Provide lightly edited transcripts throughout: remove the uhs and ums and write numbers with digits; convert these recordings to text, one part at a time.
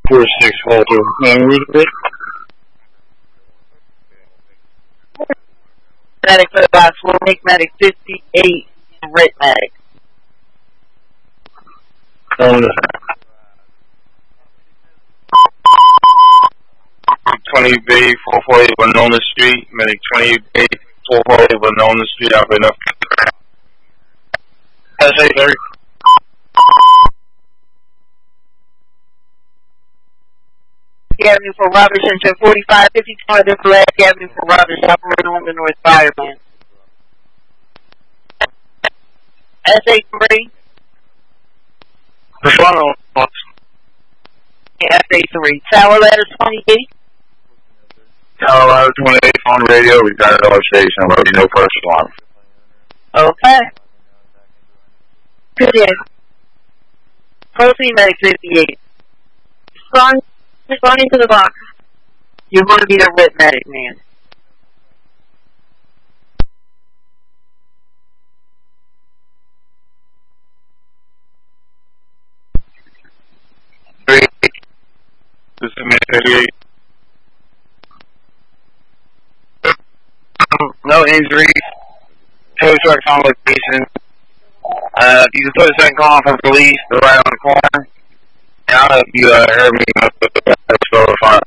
4-6 Halter. Medic for the box. We'll make medic 58 Rit medic. 20 Bay 448 Winona Street. Medic 20 Bay 448 Winona Street. I've been up. SA 30. Avenue for Robert Center 4552 the Flag Avenue for Robert operating on the North Fireman. SA3. SA3. Tower ladder 28. Tower ladder 28 on radio. We got it on station. Already no first alarm. Okay. Good day. Proceed medic 58. Responding to the box. You're going to be the Rit medic, man. This is 38. No injuries. Tow trucks on location. You can put a second call for police. They're right on the corner. I don't know if you heard me explore response.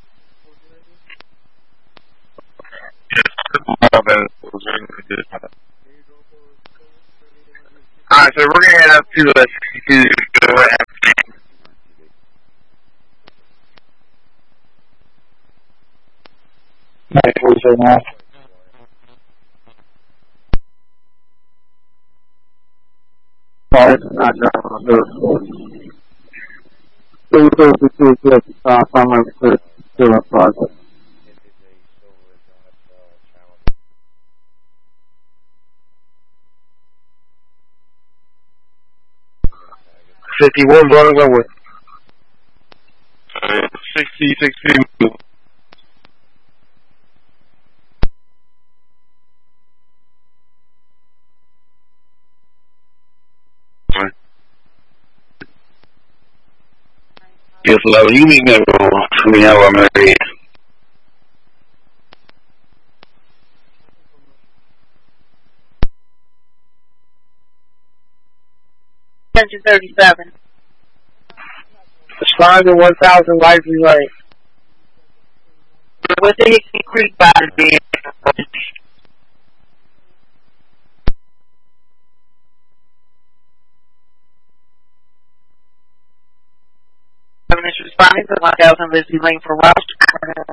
Alright, so we're going to head up to 62. Project. 51 running over. 66 people. Yes, love, you mean that for me how I'm married. Attention 37. Respond to 1000 Lively Lane. With the Hickey Creek by the vehicle. Responding to 1000 Lively Lane for Rouse.